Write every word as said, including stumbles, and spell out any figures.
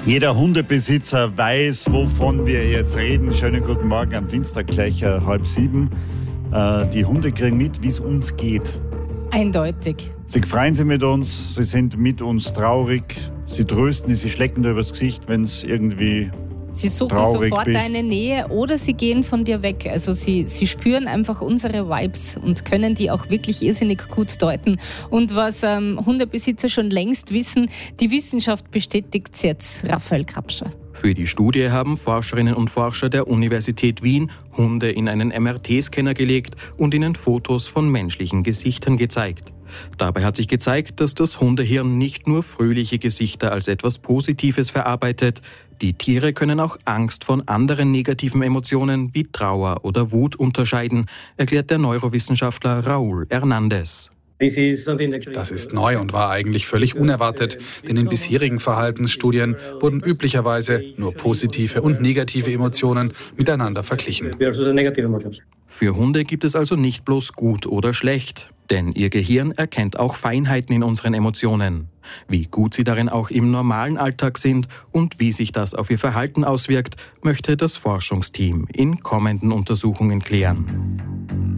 Jeder Hundebesitzer weiß, wovon wir jetzt reden. Schönen guten Morgen am Dienstag, gleich äh, halb sieben. Äh, die Hunde kriegen mit, wie es uns geht. Eindeutig. Sie freuen sich mit uns, sie sind mit uns traurig, sie trösten, sie schlecken dir übers Gesicht, wenn es irgendwie Sie suchen traurig sofort bist. deine Nähe oder sie gehen von dir weg. Also sie, sie spüren einfach unsere Vibes und können die auch wirklich irrsinnig gut deuten. Und was ähm, Hundebesitzer schon längst wissen, die Wissenschaft bestätigt es jetzt. Raphael Krapscher. Für die Studie haben Forscherinnen und Forscher der Universität Wien Hunde in einen M R T-Scanner gelegt und ihnen Fotos von menschlichen Gesichtern gezeigt. Dabei hat sich gezeigt, dass das Hundehirn nicht nur fröhliche Gesichter als etwas Positives verarbeitet. Die Tiere können auch Angst von anderen negativen Emotionen wie Trauer oder Wut unterscheiden, erklärt der Neurowissenschaftler Raúl Hernández. Das ist neu und war eigentlich völlig unerwartet, denn in bisherigen Verhaltensstudien wurden üblicherweise nur positive und negative Emotionen miteinander verglichen. Für Hunde gibt es also nicht bloß gut oder schlecht, denn ihr Gehirn erkennt auch Feinheiten in unseren Emotionen. Wie gut sie darin auch im normalen Alltag sind und wie sich das auf ihr Verhalten auswirkt, möchte das Forschungsteam in kommenden Untersuchungen klären.